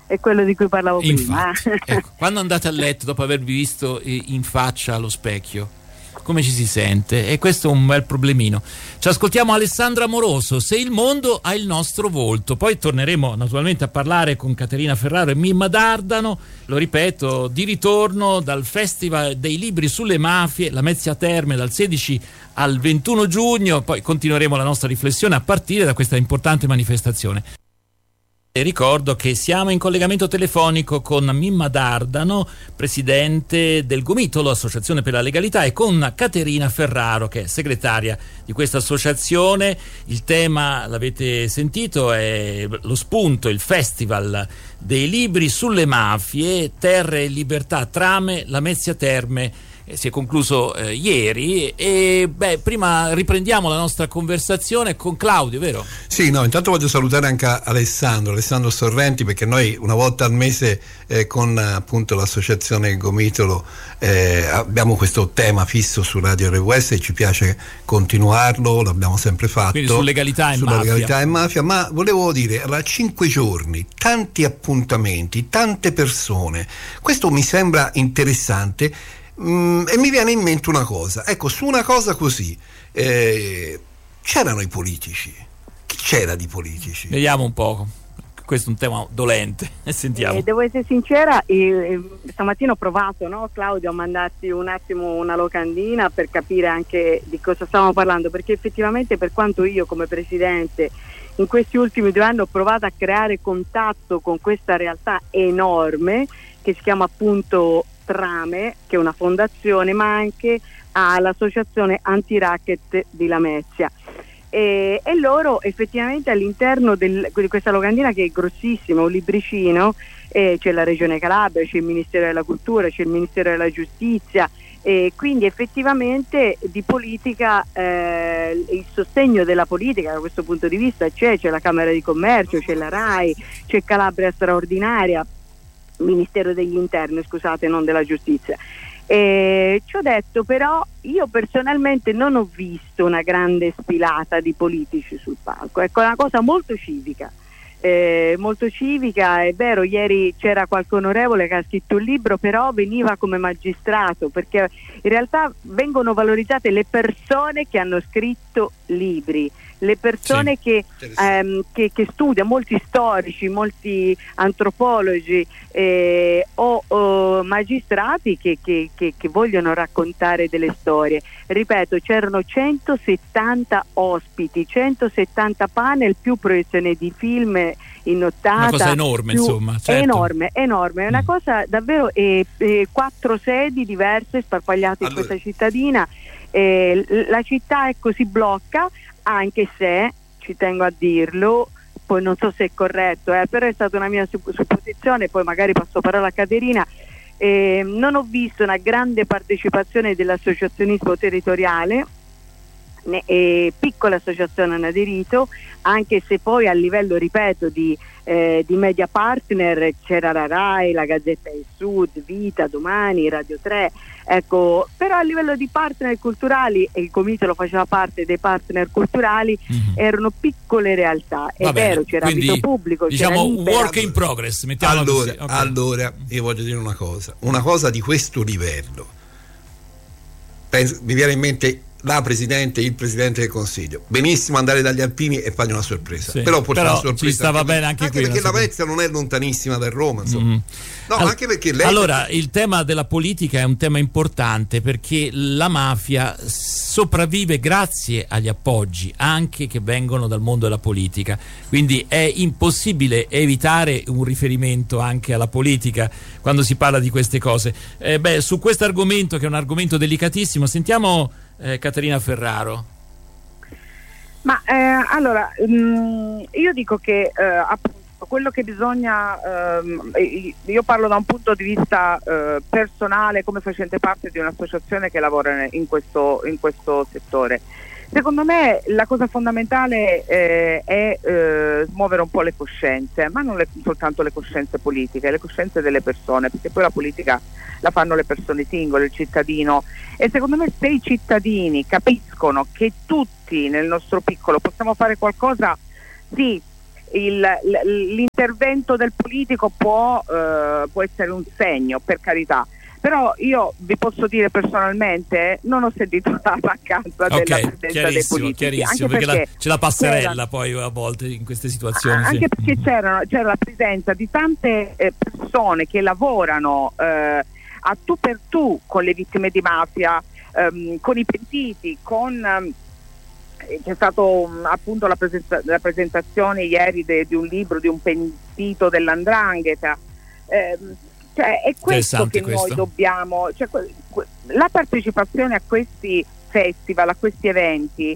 è quello di cui parlavo prima. Ecco, quando andate a letto dopo avervi visto in faccia allo specchio, come ci si sente? E questo è un bel problemino. Ci ascoltiamo Alessandra Amoroso, Se il mondo ha il nostro volto. Poi torneremo naturalmente a parlare con Caterina Ferraro e Mimma D'Ardano, lo ripeto, di ritorno dal Festival dei Libri sulle Mafie, Lamezia Terme, dal 16 al 21 giugno. Poi continueremo la nostra riflessione a partire da questa importante manifestazione. E ricordo che siamo in collegamento telefonico con Mimma D'Ardano, presidente del Gomitolo, Associazione per la Legalità, e con Caterina Ferraro, che è segretaria di questa associazione. Il tema, l'avete sentito, è lo spunto, il Festival dei Libri sulle Mafie, Terre e Libertà, Trame, Lamezia Terme. Si è concluso ieri e prima riprendiamo la nostra conversazione con Claudio, vero? Sì, no, intanto voglio salutare anche Alessandro Sorrenti, perché noi una volta al mese con appunto l'associazione Gomitolo abbiamo questo tema fisso su Radio RWS e ci piace continuarlo, l'abbiamo sempre fatto. Quindi su legalità e mafia, ma volevo dire, allora, 5 giorni, tanti appuntamenti, tante persone, questo mi sembra interessante. E mi viene in mente una cosa, ecco, su una cosa così c'erano i politici, chi c'era di politici? Vediamo un po', questo è un tema dolente, sentiamo. Devo essere sincera, stamattina ho provato, no, Claudio, a mandarti un attimo una locandina per capire anche di cosa stavamo parlando, perché effettivamente, per quanto io come presidente in questi ultimi 2 anni ho provato a creare contatto con questa realtà enorme che si chiama appunto Trame, che è una fondazione, ma anche all'associazione anti-racket di Lamezia, e loro effettivamente all'interno di questa locandina, che è grossissima, un libricino, c'è la Regione Calabria, c'è il Ministero della Cultura, c'è il Ministero della Giustizia, quindi effettivamente di politica, il sostegno della politica da questo punto di vista c'è la Camera di Commercio, c'è la RAI, c'è Calabria Straordinaria, Ministero degli Interni, scusate, non della Giustizia. Ci ho detto, però io personalmente non ho visto una grande sfilata di politici sul palco, ecco, è una cosa molto civica. Molto civica, è vero, ieri c'era qualche onorevole che ha scritto un libro, però veniva come magistrato, perché in realtà vengono valorizzate le persone che hanno scritto libri, le persone che studiano, molti storici, molti antropologi o magistrati che vogliono raccontare delle storie. Ripeto, c'erano 170 ospiti, 170 panel più proiezione di film in nottata. Una cosa enorme, insomma. Certo. Enorme, è una cosa davvero, 4 sedi diverse sparpagliate in questa cittadina. La città si blocca, anche se, ci tengo a dirlo, poi non so se è corretto, però è stata una mia supposizione, poi magari passo parola a Caterina. Non ho visto una grande partecipazione dell'associazionismo territoriale, piccole associazioni hanno aderito, anche se poi a livello, ripeto, di media partner c'era la RAI, la Gazzetta del Sud, Vita, Domani, Radio 3, ecco, però a livello di partner culturali, e il Gomitolo faceva parte dei partner culturali, erano piccole realtà. È vero, c'era ambito pubblico, diciamo un work in progress, mettiamola così. Okay. Allora io voglio dire una cosa di questo livello. Mi viene in mente il Presidente del Consiglio, benissimo andare dagli alpini e fargli una sorpresa, però una sorpresa ci stava bene anche qui, perché la Vezia non è lontanissima da Roma, insomma. Anche perché lei... Allora, il tema della politica è un tema importante, perché la mafia sopravvive grazie agli appoggi anche che vengono dal mondo della politica, quindi è impossibile evitare un riferimento anche alla politica quando si parla di queste cose. Su questo argomento, che è un argomento delicatissimo, sentiamo Caterina Ferraro. Ma allora, io dico che appunto quello che bisogna, io parlo da un punto di vista personale, come facente parte di un'associazione che lavora in questo settore. Secondo me la cosa fondamentale è smuovere un po' le coscienze, ma non soltanto le coscienze politiche, le coscienze delle persone, perché poi la politica la fanno le persone singole, il cittadino, e secondo me se i cittadini capiscono che tutti nel nostro piccolo possiamo fare qualcosa, sì, l'intervento del politico può essere un segno, per carità. Però io vi posso dire personalmente, non ho sentito la mancanza della presenza dei politici. Chiarissimo, anche perché c'è la passerella poi a volte in queste situazioni. Anche perché c'era la presenza di tante persone che lavorano a tu per tu con le vittime di mafia, con i pentiti, c'è stato appunto la presentazione ieri di un libro di un pentito dell''ndrangheta. Cioè, è questo che noi dobbiamo, cioè, la partecipazione a questi festival, a questi eventi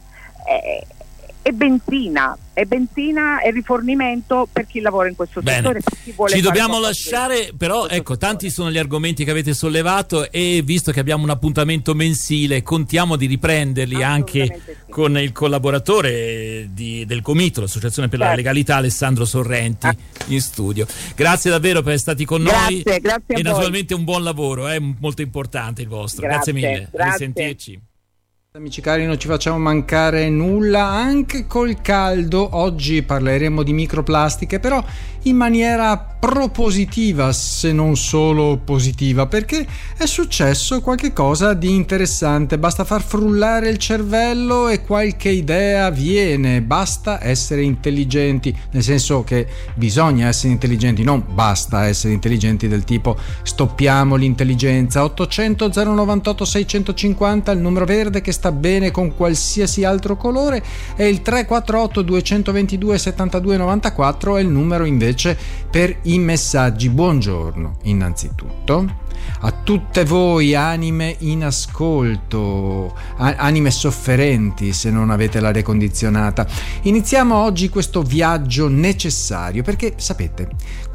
è benzina e rifornimento per chi lavora in questo settore. Per chi vuole ci dobbiamo lasciare, però ecco, tanti sono gli argomenti che avete sollevato e visto che abbiamo un appuntamento mensile contiamo di riprenderli anche con il collaboratore del Comitolo, l'Associazione per la Legalità, Alessandro Sorrenti, in studio. Grazie davvero per essere stati con noi grazie e naturalmente un buon lavoro, molto importante il vostro. Grazie mille, a risentirci. Amici cari, non ci facciamo mancare nulla anche col caldo. Oggi parleremo di microplastiche, però in maniera propositiva, se non solo positiva, perché è successo qualche cosa di interessante. Basta far frullare il cervello e qualche idea viene. Basta essere intelligenti, nel senso che bisogna essere intelligenti, non basta essere intelligenti del tipo stoppiamo l'intelligenza. 800 098 650 il numero verde che sta bene con qualsiasi altro colore, e il 348 222 72 94 è il numero invece per i messaggi. Buongiorno innanzitutto a tutte voi anime in ascolto, anime sofferenti se non avete l'aria condizionata. Iniziamo oggi questo viaggio necessario perché sapete,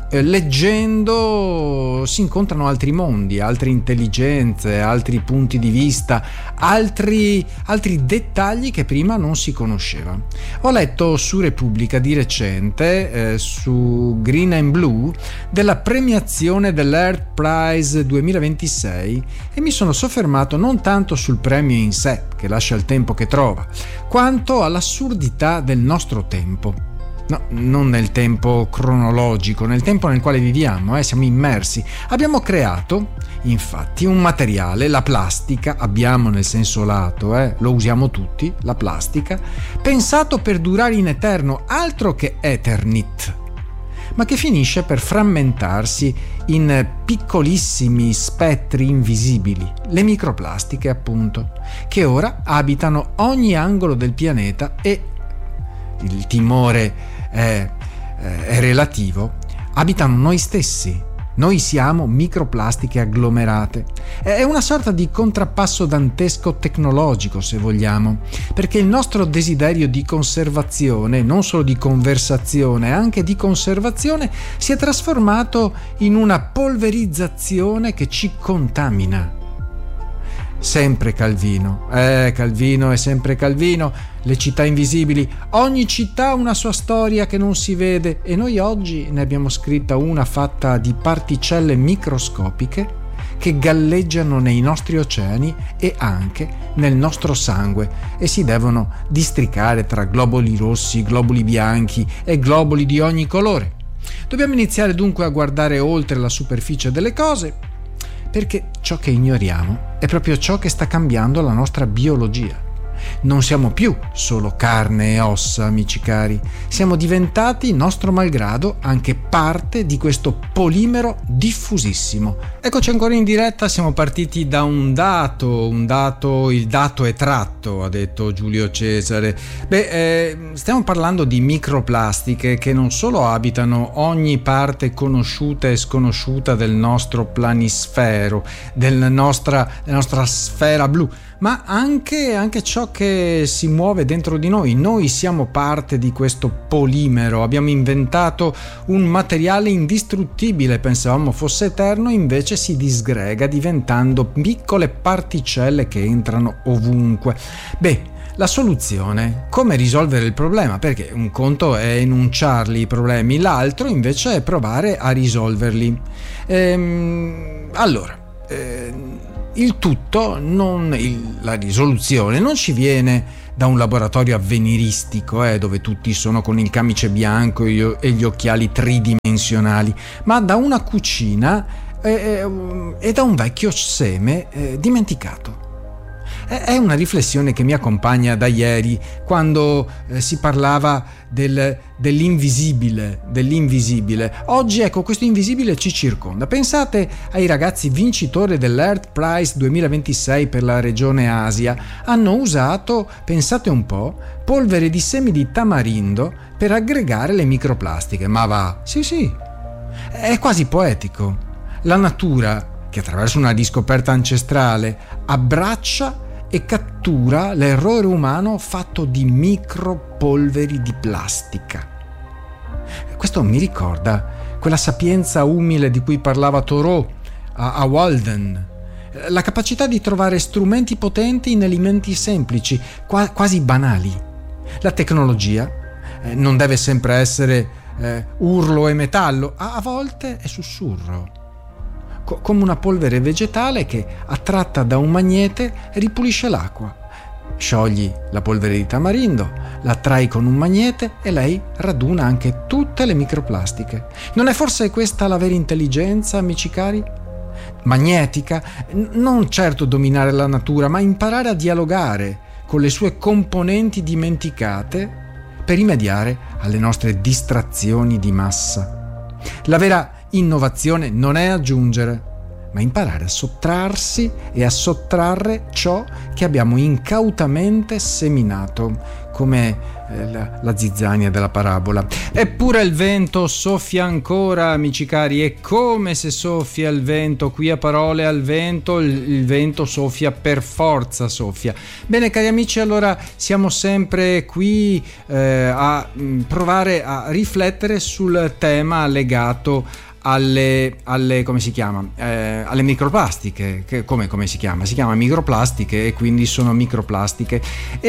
leggendo si incontrano altri mondi, altre intelligenze, altri punti di vista, altri dettagli che prima non si conosceva. Ho letto su Repubblica di recente, su Green and Blue, della premiazione dell'Earth Prize 2026 e mi sono soffermato non tanto sul premio in sé, che lascia il tempo che trova, quanto all'assurdità del nostro tempo. No, non nel tempo cronologico, nel tempo nel quale viviamo, siamo immersi. Abbiamo creato, infatti, un materiale, la plastica, abbiamo nel senso lato, lo usiamo tutti, la plastica, pensato per durare in eterno, altro che Eternit, ma che finisce per frammentarsi in piccolissimi spettri invisibili, le microplastiche appunto, che ora abitano ogni angolo del pianeta e il timore è relativo, abitano noi stessi. Noi siamo microplastiche agglomerate. È una sorta di contrappasso dantesco tecnologico, se vogliamo, perché il nostro desiderio di conservazione, non solo di conversazione, anche di conservazione, si è trasformato in una polverizzazione che ci contamina. Sempre Calvino, Calvino è sempre Calvino, le città invisibili, ogni città ha una sua storia che non si vede e noi oggi ne abbiamo scritta una fatta di particelle microscopiche che galleggiano nei nostri oceani e anche nel nostro sangue e si devono districare tra globuli rossi, globuli bianchi e globuli di ogni colore. Dobbiamo iniziare dunque a guardare oltre la superficie delle cose, perché ciò che ignoriamo è proprio ciò che sta cambiando la nostra biologia. Non siamo più solo carne e ossa, amici cari, siamo diventati, nostro malgrado, anche parte di questo polimero diffusissimo. Eccoci ancora in diretta, siamo partiti da un dato, il dato è tratto, ha detto Giulio Cesare. Stiamo parlando di microplastiche che non solo abitano ogni parte conosciuta e sconosciuta del nostro planisfero, della nostra sfera blu, ma anche ciò che si muove dentro di noi. Noi siamo parte di questo polimero, abbiamo inventato un materiale indistruttibile, pensavamo fosse eterno, invece si disgrega diventando piccole particelle che entrano ovunque. La soluzione, come risolvere il problema? Perché un conto è enunciarli i problemi, l'altro invece è provare a risolverli. Il tutto, la risoluzione non ci viene da un laboratorio avveniristico, dove tutti sono con il camice bianco e gli occhiali tridimensionali, ma da una cucina e da un vecchio seme dimenticato. È una riflessione che mi accompagna da ieri, quando si parlava dell'invisibile. Oggi, ecco, questo invisibile ci circonda. Pensate ai ragazzi vincitori dell'Earth Prize 2026 per la regione Asia. Hanno usato, pensate un po', polvere di semi di tamarindo per aggregare le microplastiche. Ma va, sì, è quasi poetico. La natura, che attraverso una riscoperta ancestrale abbraccia e cattura l'errore umano fatto di micropolveri di plastica. Questo mi ricorda quella sapienza umile di cui parlava Thoreau a Walden, la capacità di trovare strumenti potenti in elementi semplici, quasi banali. La tecnologia non deve sempre essere urlo e metallo, a volte è sussurro, come una polvere vegetale che, attratta da un magnete, ripulisce l'acqua. Sciogli la polvere di tamarindo, la attrai con un magnete e lei raduna anche tutte le microplastiche. Non è forse questa la vera intelligenza, amici cari? Magnetica? Non certo dominare la natura, ma imparare a dialogare con le sue componenti dimenticate per rimediare alle nostre distrazioni di massa. La vera innovazione non è aggiungere, ma imparare a sottrarsi e a sottrarre ciò che abbiamo incautamente seminato, come la zizzania della parabola. Eppure il vento soffia ancora, amici cari, e come se soffia il vento, qui a Parole al vento, il vento soffia, per forza soffia. Bene, cari amici, allora siamo sempre qui a provare a riflettere sul tema legato alle come si chiama? Alle microplastiche, che come si chiama? Si chiama microplastiche, e quindi sono microplastiche.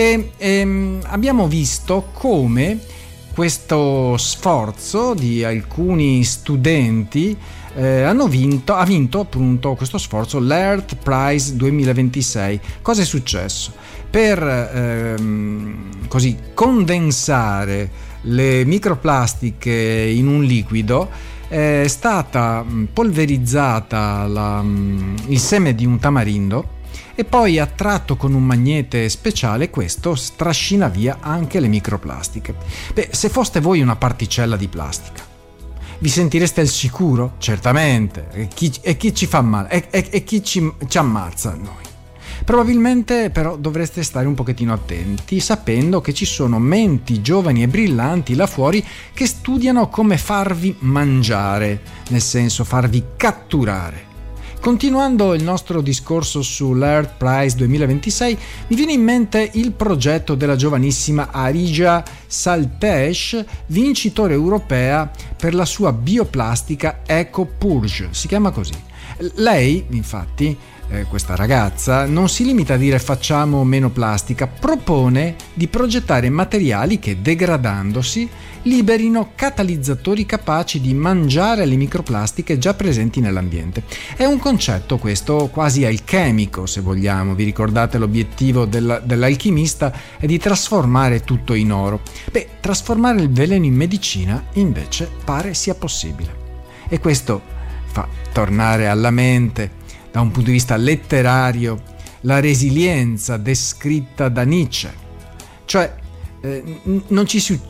E abbiamo visto come questo sforzo di alcuni studenti ha vinto appunto questo sforzo, l'Earth Prize 2026. Cosa è successo? Per così condensare le microplastiche in un liquido, è stata polverizzata il seme di un tamarindo e poi attratto con un magnete speciale. Questo strascina via anche le microplastiche. Se foste voi una particella di plastica, vi sentireste al sicuro? Certamente. E chi ci fa male? E chi ci ammazza? Noi. Probabilmente però dovreste stare un pochettino attenti, sapendo che ci sono menti giovani e brillanti là fuori che studiano come farvi mangiare, nel senso farvi catturare. Continuando il nostro discorso sull'Earth Prize 2026, mi viene in mente il progetto della giovanissima Arija Saltesh, vincitore europea per la sua bioplastica Eco Purge, si chiama così. Lei, infatti, questa ragazza, non si limita a dire facciamo meno plastica, propone di progettare materiali che, degradandosi, liberino catalizzatori capaci di mangiare le microplastiche già presenti nell'ambiente. È un concetto questo quasi alchemico, se vogliamo. Vi ricordate l'obiettivo dell'alchimista è di trasformare tutto in oro. Trasformare il veleno in medicina invece pare sia possibile. E questo fa tornare alla mente, da un punto di vista letterario, la resilienza descritta da Nietzsche. Cioè, non ci si...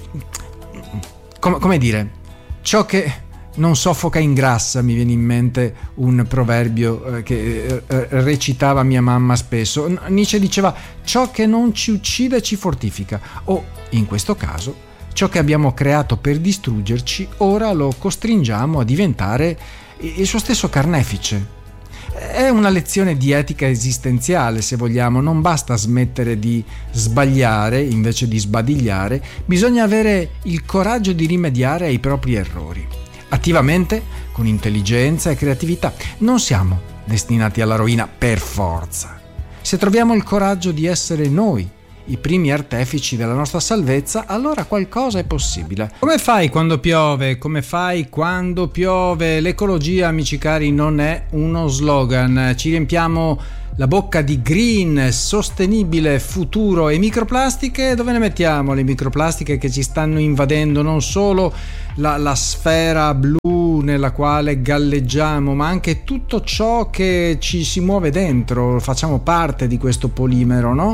come dire, ciò che non soffoca ingrassa, mi viene in mente un proverbio che recitava mia mamma spesso. Nietzsche diceva: ciò che non ci uccide ci fortifica, o in questo caso ciò che abbiamo creato per distruggerci ora lo costringiamo a diventare il suo stesso carnefice. È una lezione di etica esistenziale, se vogliamo. Non basta smettere di sbagliare invece di sbadigliare, bisogna avere il coraggio di rimediare ai propri errori, attivamente, con intelligenza e creatività. Non siamo destinati alla rovina per forza. Se troviamo il coraggio di essere noi i primi artefici della nostra salvezza, allora qualcosa è possibile. Come fai quando piove? Come fai quando piove? L'ecologia, amici cari, non è uno slogan. Ci riempiamo la bocca di green, sostenibile, futuro e microplastiche. Dove ne mettiamo le microplastiche che ci stanno invadendo non solo la sfera blu nella quale galleggiamo, ma anche tutto ciò che ci si muove dentro? Facciamo parte di questo polimero, no?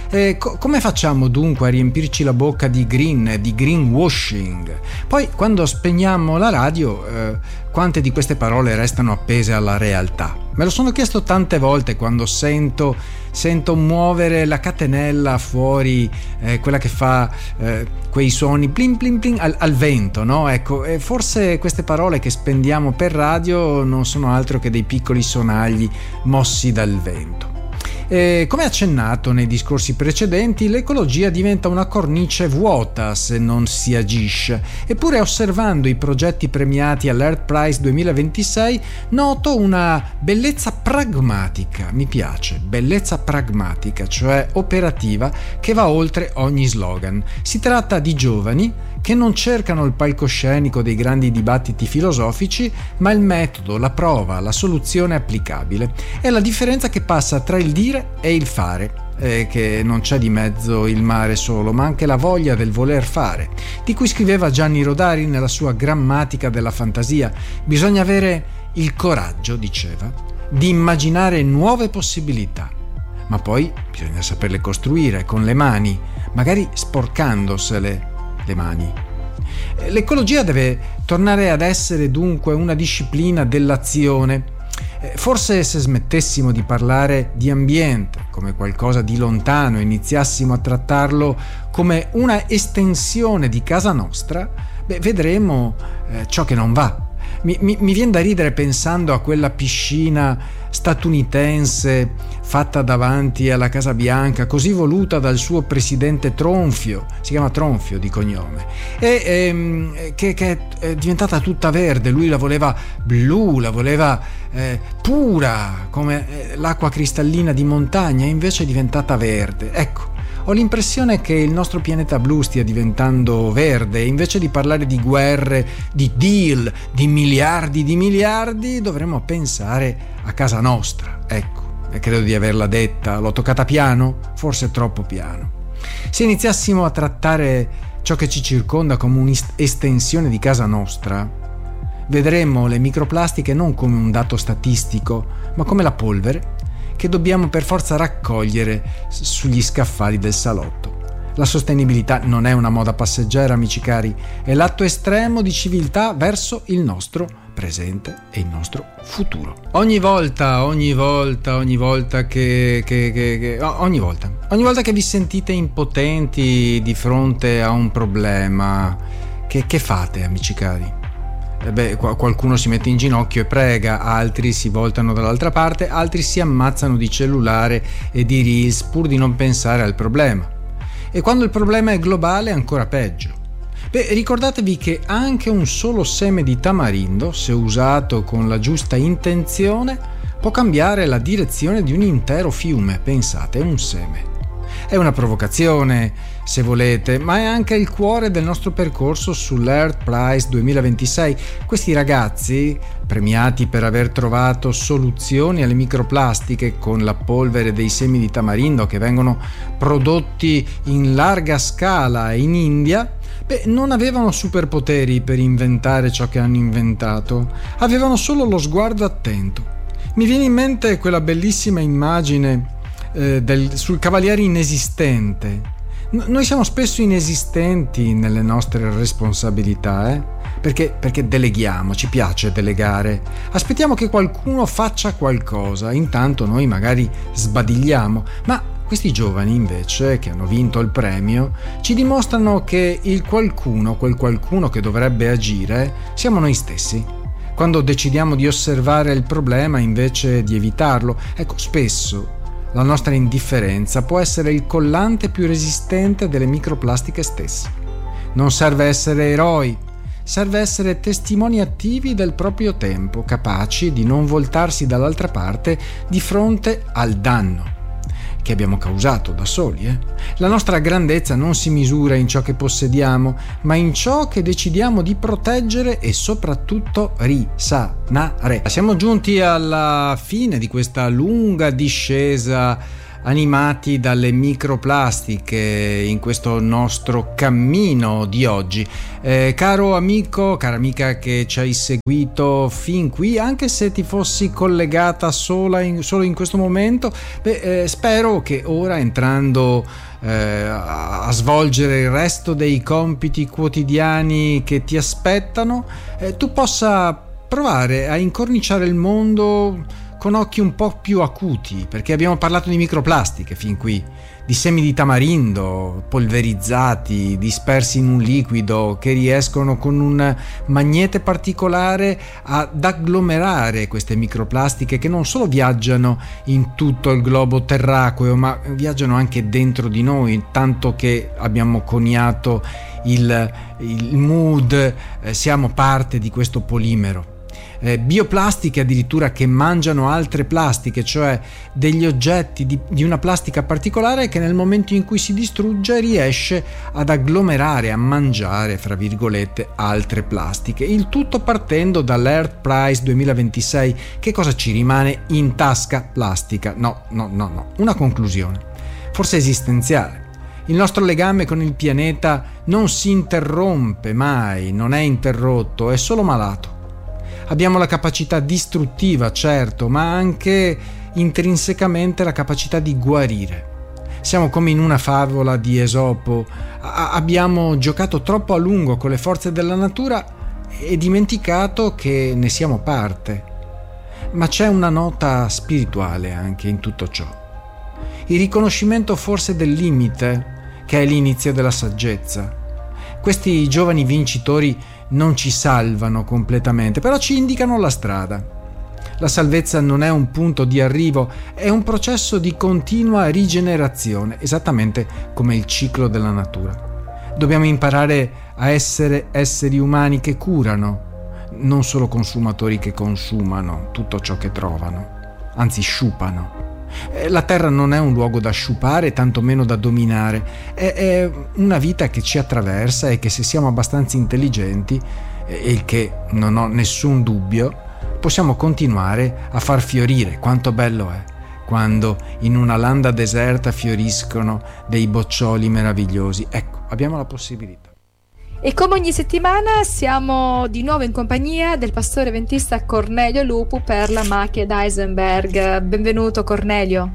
Come facciamo dunque a riempirci la bocca di green, di greenwashing? Poi quando spegniamo la radio, quante di queste parole restano appese alla realtà? Me lo sono chiesto tante volte quando sento muovere la catenella fuori, quella che fa quei suoni plin plin plin al vento, no? Ecco, forse queste parole che spendiamo per radio non sono altro che dei piccoli sonagli mossi dal vento. Come accennato nei discorsi precedenti, l'ecologia diventa una cornice vuota se non si agisce. Eppure, osservando i progetti premiati all'Earth Prize 2026, noto una bellezza pragmatica. Mi piace, bellezza pragmatica, cioè operativa, che va oltre ogni slogan. Si tratta di giovani che non cercano il palcoscenico dei grandi dibattiti filosofici, ma il metodo, la prova, la soluzione applicabile. È la differenza che passa tra il dire e il fare, che non c'è di mezzo il mare solo, ma anche la voglia del voler fare, di cui scriveva Gianni Rodari nella sua Grammatica della fantasia. Bisogna avere il coraggio, diceva, di immaginare nuove possibilità, ma poi bisogna saperle costruire con le mani, magari sporcandosele le mani. L'ecologia deve tornare ad essere dunque una disciplina dell'azione. Forse se smettessimo di parlare di ambiente come qualcosa di lontano e iniziassimo a trattarlo come una estensione di casa nostra, vedremo ciò che non va. Mi viene da ridere pensando a quella piscina statunitense fatta davanti alla Casa Bianca, così voluta dal suo presidente Tronfio, si chiama Tronfio di cognome, e che è diventata tutta verde. Lui la voleva blu, la voleva pura come l'acqua cristallina di montagna, invece è diventata verde. Ecco, ho l'impressione che il nostro pianeta blu stia diventando verde e invece di parlare di guerre, di deal, di miliardi, dovremmo pensare a casa nostra. Ecco, e credo di averla detta. L'ho toccata piano? Forse troppo piano. Se iniziassimo a trattare ciò che ci circonda come un'estensione di casa nostra, vedremmo le microplastiche non come un dato statistico, ma come la polvere che dobbiamo per forza raccogliere sugli scaffali del salotto. La sostenibilità non è una moda passeggera, amici cari, è l'atto estremo di civiltà verso il nostro presente e il nostro futuro. Ogni volta che vi sentite impotenti di fronte a un problema, che fate, amici cari? Qualcuno si mette in ginocchio e prega, altri si voltano dall'altra parte, altri si ammazzano di cellulare e di reels pur di non pensare al problema. E quando il problema è globale è ancora peggio. Ricordatevi che anche un solo seme di tamarindo, se usato con la giusta intenzione, può cambiare la direzione di un intero fiume. Pensate, è un seme. È una provocazione, se volete, ma è anche il cuore del nostro percorso sull'Earth Prize 2026. Questi ragazzi, premiati per aver trovato soluzioni alle microplastiche con la polvere dei semi di tamarindo che vengono prodotti in larga scala in India, non avevano superpoteri per inventare ciò che hanno inventato, avevano solo lo sguardo attento. Mi viene in mente quella bellissima immagine sul cavaliere inesistente. Noi siamo spesso inesistenti nelle nostre responsabilità, perché deleghiamo, ci piace delegare, aspettiamo che qualcuno faccia qualcosa, intanto noi magari sbadigliamo, ma questi giovani invece che hanno vinto il premio ci dimostrano che il qualcuno, quel qualcuno che dovrebbe agire, siamo noi stessi. Quando decidiamo di osservare il problema invece di evitarlo, ecco, spesso la nostra indifferenza può essere il collante più resistente delle microplastiche stesse. Non serve essere eroi, serve essere testimoni attivi del proprio tempo, capaci di non voltarsi dall'altra parte di fronte al danno che abbiamo causato da soli. La nostra grandezza non si misura in ciò che possediamo, ma in ciò che decidiamo di proteggere e soprattutto risanare. Siamo giunti alla fine di questa lunga discesa animati dalle microplastiche in questo nostro cammino di oggi. Caro amico, cara amica che ci hai seguito fin qui, anche se ti fossi collegata solo in questo momento, spero che ora, entrando a svolgere il resto dei compiti quotidiani che ti aspettano, tu possa provare a incorniciare il mondo con occhi un po' più acuti, perché abbiamo parlato di microplastiche fin qui, di semi di tamarindo polverizzati, dispersi in un liquido, che riescono con un magnete particolare ad agglomerare queste microplastiche, che non solo viaggiano in tutto il globo terracqueo, ma viaggiano anche dentro di noi, tanto che abbiamo coniato il mood, siamo parte di questo polimero. Bioplastiche addirittura che mangiano altre plastiche, cioè degli oggetti di una plastica particolare che nel momento in cui si distrugge riesce ad agglomerare, a mangiare, fra virgolette, altre plastiche. Il tutto partendo dall'Earth Prize 2026. Che cosa ci rimane in tasca? Plastica. No. Una conclusione, forse esistenziale. Il nostro legame con il pianeta non si interrompe mai, non è interrotto, è solo malato. Abbiamo la capacità distruttiva, certo, ma anche intrinsecamente la capacità di guarire. Siamo come in una favola di Esopo. Abbiamo giocato troppo a lungo con le forze della natura e dimenticato che ne siamo parte. Ma c'è una nota spirituale anche in tutto ciò. Il riconoscimento forse del limite, che è l'inizio della saggezza. Questi giovani vincitori non ci salvano completamente, però ci indicano la strada. La salvezza non è un punto di arrivo, è un processo di continua rigenerazione, esattamente come il ciclo della natura. Dobbiamo imparare a essere esseri umani che curano, non solo consumatori che consumano tutto ciò che trovano, anzi sciupano. La terra non è un luogo da sciupare, tantomeno da dominare, è una vita che ci attraversa e che, se siamo abbastanza intelligenti, e il che non ho nessun dubbio, possiamo continuare a far fiorire. Quanto bello è quando in una landa deserta fioriscono dei boccioli meravigliosi. Ecco, abbiamo la possibilità. E come ogni settimana siamo di nuovo in compagnia del pastore ventista Cornelio Lupu per la macchia d'Eisenberg. Benvenuto Cornelio.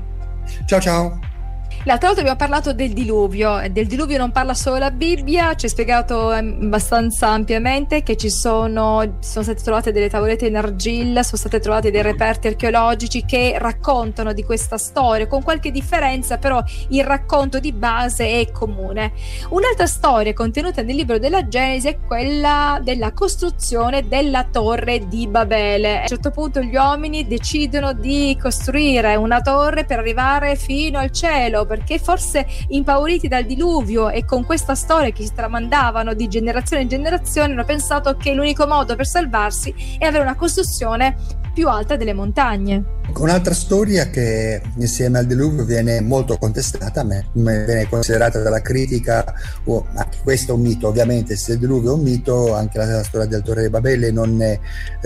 Ciao. L'altra volta abbiamo parlato del diluvio. Del diluvio non parla solo la Bibbia, ci hai spiegato abbastanza ampiamente che sono state trovate delle tavolette in argilla, sono state trovate dei reperti archeologici che raccontano di questa storia, con qualche differenza, però il racconto di base è comune. Un'altra storia contenuta nel libro della Genesi è quella della costruzione della torre di Babele. A un certo punto gli uomini decidono di costruire una torre per arrivare fino al cielo, perché forse impauriti dal diluvio e con questa storia che si tramandavano di generazione in generazione hanno pensato che l'unico modo per salvarsi è avere una costruzione più alta delle montagne. Un'altra storia che insieme al diluvio viene molto contestata, viene considerata dalla critica, anche questo è un mito, ovviamente se il diluvio è un mito, anche la storia del Torre di Babele non è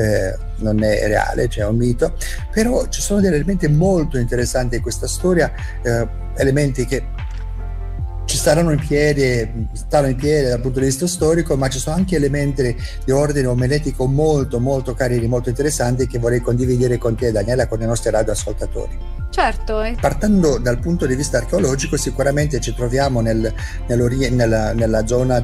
reale, cioè è un mito, però ci sono degli elementi molto interessanti in questa storia, elementi che ci stanno in piedi dal punto di vista storico, ma ci sono anche elementi di ordine omeletico molto molto carini, molto interessanti, che vorrei condividere con te, Daniela, con i nostri radioascoltatori. Certo. Partendo dal punto di vista archeologico, sicuramente ci troviamo nella zona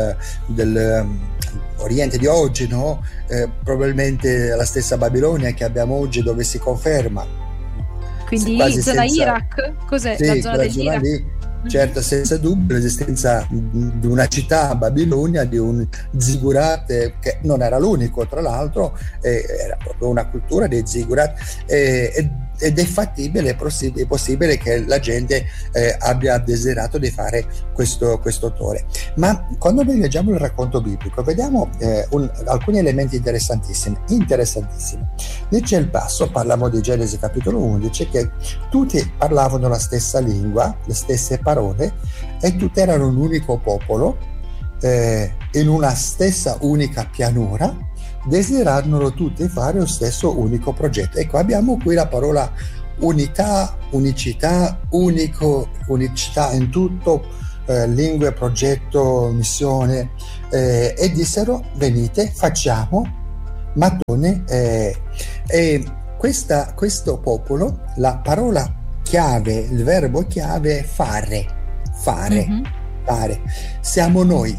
dell'Oriente di oggi, no? Probabilmente la stessa Babilonia che abbiamo oggi, dove si conferma. Quindi zona Iraq? Cos'è? Sì, la zona dell'Iraq? Lì, certo, senza dubbio l'esistenza di una città, Babilonia, di un zigurat, che non era l'unico, tra l'altro, era proprio una cultura dei zigurat, e ed è fattibile, è possibile che la gente abbia desiderato di fare questo autore. Ma quando noi leggiamo il racconto biblico vediamo alcuni elementi interessantissimi. Dice il passo, parliamo di Genesi capitolo 11, che tutti parlavano la stessa lingua, le stesse parole, e tutti erano un unico popolo, in una stessa unica pianura, desiderano tutti fare lo stesso unico progetto. Ecco, abbiamo qui la parola unità, unicità, unicità in tutto, lingue, progetto, missione, e dissero: venite, facciamo mattone. E questo popolo, la parola chiave, il verbo chiave è fare. Mm-hmm. Fare. Siamo noi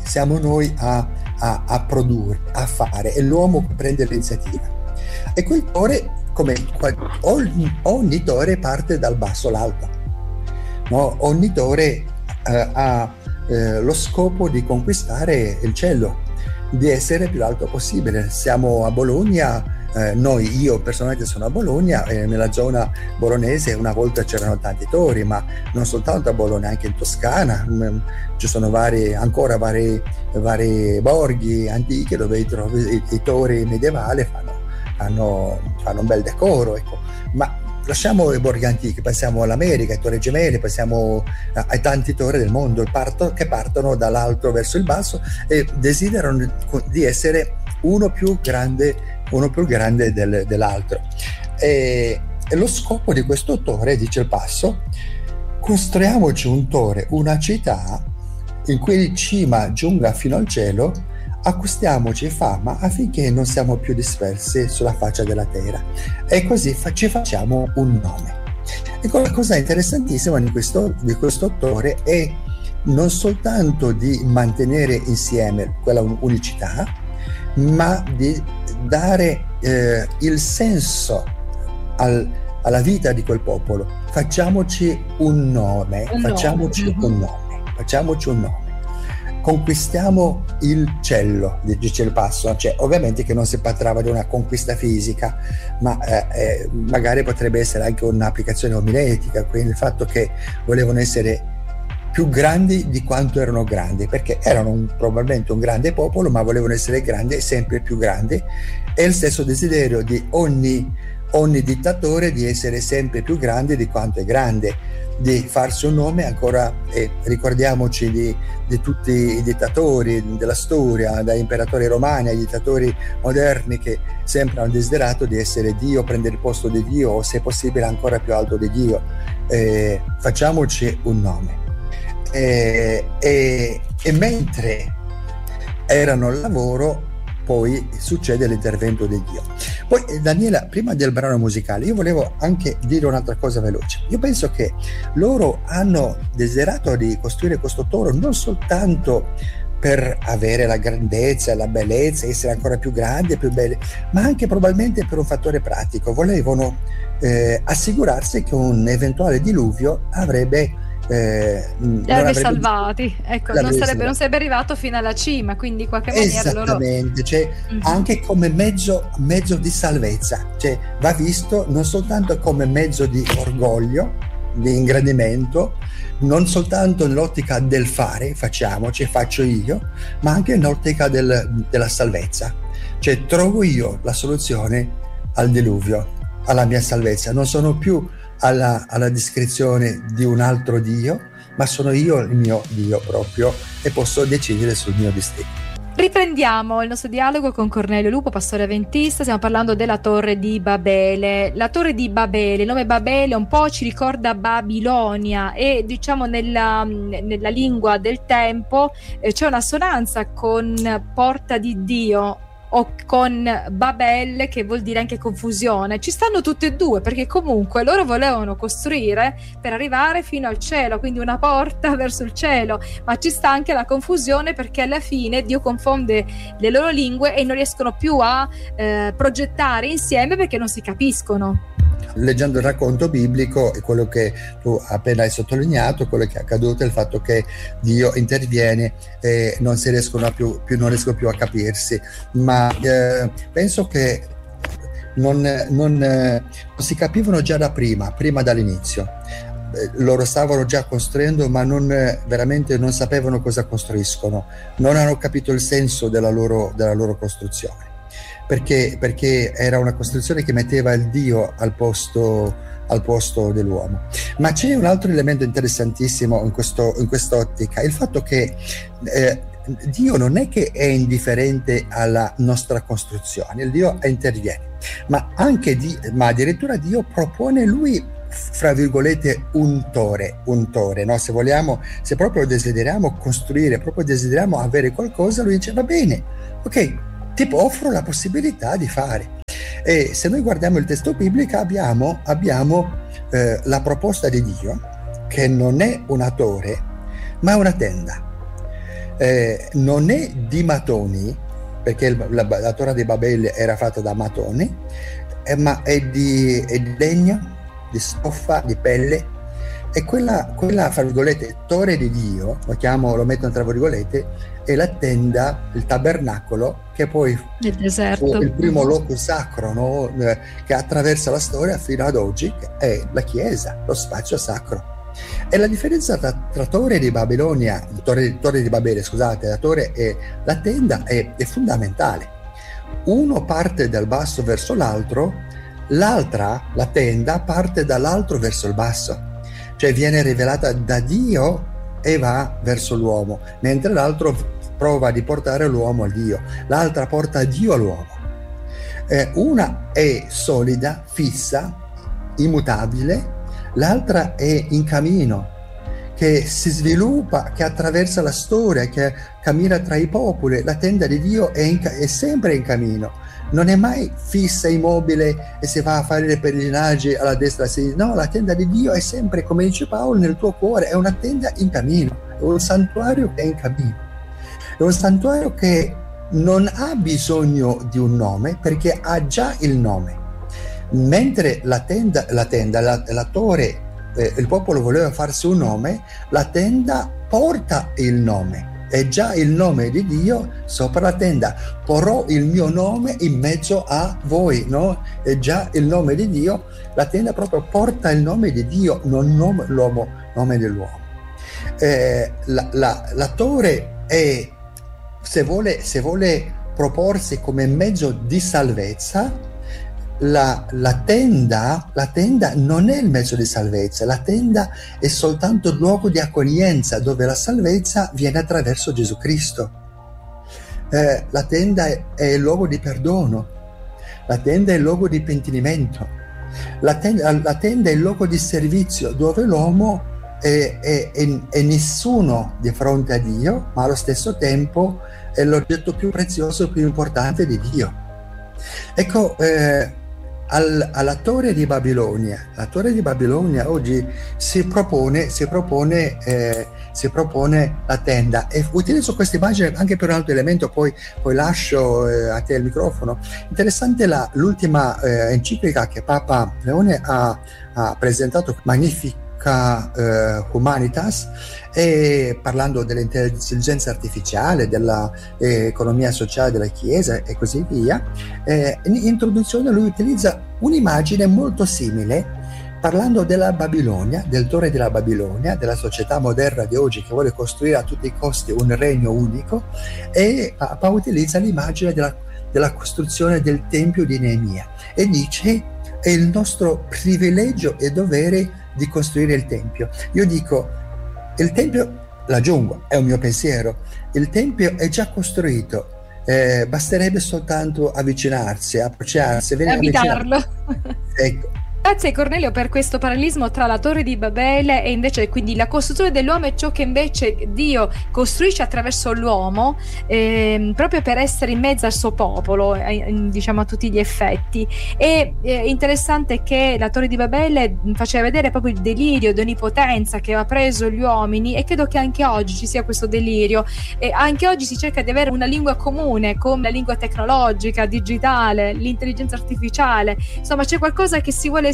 a produrre, a fare, e l'uomo prende l'iniziativa. E quel tore, come ogni tore, parte dal basso all'alto, no? Ogni tore ha lo scopo di conquistare il cielo, di essere più alto possibile. Siamo a Bologna. Io personalmente sono a Bologna, nella zona bolognese una volta c'erano tanti tori, ma non soltanto a Bologna, anche in Toscana ci sono vari borghi antichi dove i tori medievali fanno un bel decoro, ecco. Ma lasciamo i borghi antichi, pensiamo all'America, ai Torri Gemelli, pensiamo ai tanti tori del mondo che partono dall'alto verso il basso e desiderano di essere uno più grande dell'altro. E lo scopo di questo tore, dice il passo: costruiamoci un tore, una città in cui cima giunga fino al cielo, acquistiamoci fama affinché non siamo più dispersi sulla faccia della terra, e così ci facciamo un nome. Ecco, la cosa interessantissima di questo tore è non soltanto di mantenere insieme quella unicità, ma di dare il senso alla vita di quel popolo. Facciamoci un nome. Conquistiamo il cielo, dice il passo. Cioè, ovviamente che non si parlava di una conquista fisica, ma magari potrebbe essere anche un'applicazione omiletica, quindi il fatto che volevano essere più grandi di quanto erano grandi, perché erano probabilmente un grande popolo, ma volevano essere grandi e sempre più grandi. È il stesso desiderio di ogni dittatore di essere sempre più grande di quanto è grande, di farsi un nome ancora. Ricordiamoci di tutti i dittatori della storia, dagli imperatori romani ai dittatori moderni, che sempre hanno desiderato di essere Dio, prendere il posto di Dio, o se possibile ancora più alto di Dio. Facciamoci un nome. E mentre erano al lavoro, poi succede l'intervento di Dio. Poi Daniela, prima del brano musicale, io volevo anche dire un'altra cosa veloce. Io penso che loro hanno desiderato di costruire questo toro non soltanto per avere la grandezza, la bellezza, essere ancora più grandi e più belli, ma anche probabilmente per un fattore pratico. Volevano assicurarsi che un eventuale diluvio avrebbe salvati, ecco, non sarebbe arrivato fino alla cima, quindi in qualche maniera esattamente, cioè, anche come mezzo di salvezza, cioè va visto non soltanto come mezzo di orgoglio, di ingrandimento, non soltanto nell'ottica del fare, faccio io, ma anche nell'ottica della salvezza, cioè trovo io la soluzione al diluvio, alla mia salvezza. Non sono più alla descrizione di un altro Dio, ma sono io il mio Dio proprio, e posso decidere sul mio destino. Riprendiamo il nostro dialogo con Cornelio Lupo, pastore avventista. Stiamo parlando della Torre di Babele. La Torre di Babele, il nome Babele un po' ci ricorda Babilonia, e diciamo nella lingua del tempo c'è un'assonanza con porta di Dio, o con Babel, che vuol dire anche confusione. Ci stanno tutte e due, perché comunque loro volevano costruire per arrivare fino al cielo, quindi una porta verso il cielo, ma ci sta anche la confusione, perché alla fine Dio confonde le loro lingue e non riescono più a progettare insieme perché non si capiscono. Leggendo il racconto biblico, e quello che tu appena hai sottolineato, quello che è accaduto è il fatto che Dio interviene e non riescono più a capirsi, ma penso che non si capivano già da prima dall'inizio. Loro stavano già costruendo, ma veramente non sapevano cosa costruiscono, non hanno capito il senso della loro costruzione, perché era una costruzione che metteva il Dio al posto dell'uomo. Ma c'è un altro elemento interessantissimo in quest'ottica, il fatto che Dio non è che è indifferente alla nostra costruzione, il Dio interviene, ma addirittura Dio propone lui, fra virgolette, un tore, no? Se proprio desideriamo costruire, proprio desideriamo avere qualcosa, lui dice va bene, ok, ti offro la possibilità di fare. E se noi guardiamo il testo biblico abbiamo la proposta di Dio, che non è una torre ma è una tenda, non è di mattoni, perché la torre di Babele era fatta da mattoni, ma è di legno, di stoffa, di pelle, e quella fra virgolette torre di Dio, lo mettono tra virgolette, è la tenda, il tabernacolo, che poi il deserto, il primo luogo sacro, no? Che attraversa la storia fino ad oggi, che è la chiesa, lo spazio sacro. E la differenza tra torre di Babilonia, torre di Babele, scusate, la torre e la tenda è fondamentale. Uno parte dal basso verso l'altro, l'altra, la tenda, parte dall'alto verso il basso, cioè viene rivelata da Dio e va verso l'uomo, mentre l'altro prova di portare l'uomo a Dio, l'altra porta Dio all'uomo. Una è solida, fissa, immutabile, l'altra è in cammino, che si sviluppa, che attraversa la storia, che cammina tra i popoli. La tenda di Dio è sempre in cammino, non è mai fissa, immobile e si va a fare le pellegrinaggi alla destra e a sinistra. No, la tenda di Dio è sempre, come dice Paolo, nel tuo cuore, è una tenda in cammino, è un santuario che è in cammino, è un santuario che non ha bisogno di un nome perché ha già il nome, mentre la torre, il popolo voleva farsi un nome, la tenda porta il nome. È già il nome di Dio sopra la tenda. Porrò il mio nome in mezzo a voi, no? È già il nome di Dio. La tenda proprio porta il nome di Dio, non nome dell'uomo. La torre è, se vuole proporsi come mezzo di salvezza, la tenda non è il mezzo di salvezza, la tenda è soltanto il luogo di accoglienza dove la salvezza viene attraverso Gesù Cristo. La tenda è il luogo di perdono, la tenda è il luogo di pentimento, la tenda è il luogo di servizio dove l'uomo è nessuno di fronte a Dio, ma allo stesso tempo è l'oggetto più prezioso, più importante di Dio. Ecco, alla torre di Babilonia, la torre di Babilonia oggi si propone la tenda, e utilizzo questa immagine anche per un altro elemento, poi lascio a te il microfono. Interessante l'ultima enciclica che Papa Leone ha presentato, Magnifica Humanitas, e parlando dell'intelligenza artificiale, dell'economia sociale della Chiesa e così via. In introduzione lui utilizza un'immagine molto simile, parlando della Babilonia, del torre della Babilonia, della società moderna di oggi che vuole costruire a tutti i costi un regno unico, e Papa utilizza l'immagine della costruzione del Tempio di Neemia e dice: è il nostro privilegio e dovere di costruire il Tempio. Io dico, il Tempio, l'aggiungo, è un mio pensiero, il Tempio è già costruito, basterebbe soltanto avvicinarsi, approcciarsi, abitarlo. Ecco. Grazie Cornelio per questo parallelismo tra la torre di Babele e invece quindi la costruzione dell'uomo è ciò che invece Dio costruisce attraverso l'uomo, proprio per essere in mezzo al suo popolo, diciamo a tutti gli effetti. È interessante che la torre di Babele faceva vedere proprio il delirio di onnipotenza che aveva preso gli uomini, e credo che anche oggi ci sia questo delirio, e anche oggi si cerca di avere una lingua comune come la lingua tecnologica, digitale, l'intelligenza artificiale. Insomma, c'è qualcosa che si vuole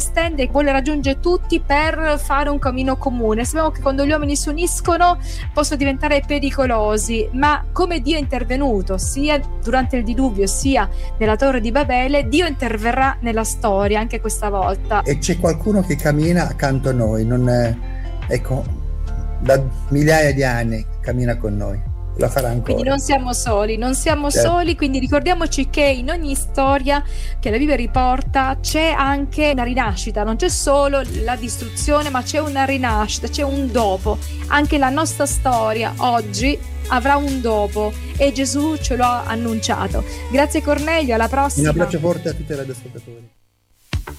estende, vuole raggiungere tutti per fare un cammino comune. Sappiamo che quando gli uomini si uniscono possono diventare pericolosi, ma come Dio è intervenuto sia durante il diluvio sia nella Torre di Babele, Dio interverrà nella storia anche questa volta. E c'è qualcuno che cammina accanto a noi, ecco, da migliaia di anni cammina con noi. La farà ancora. Quindi non siamo soli, quindi ricordiamoci che in ogni storia che la Bibbia riporta c'è anche una rinascita, non c'è solo la distruzione, ma c'è una rinascita, c'è un dopo. Anche la nostra storia oggi avrà un dopo e Gesù ce lo ha annunciato. Grazie Cornelio, alla prossima. Un abbraccio forte a tutti i radioascoltatori.